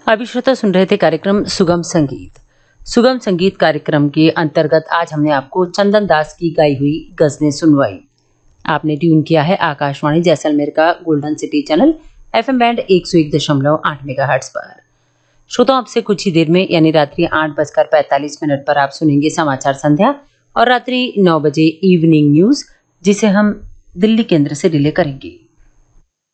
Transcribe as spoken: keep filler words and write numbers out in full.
अभी श्रोता सुन रहे थे कार्यक्रम सुगम संगीत। सुगम संगीत कार्यक्रम के अंतर्गत आज हमने आपको चंदन दास की गाई हुई गजलें सुनवाई। आपने ट्यून किया है आकाशवाणी जैसलमेर का golden city channel FM band एक सौ एक दशमलव आठ मेगाहर्ट्ज पर। श्रोता आपसे कुछ ही देर में यानी रात्रि आठ बजकर पैंतालीस मिनट पर आप सुनेंगे समाचार संध्या और रात्रि नौ बजे इवनिंग न्यूज, जिसे हम दिल्ली केंद्र से रिले करेंगे।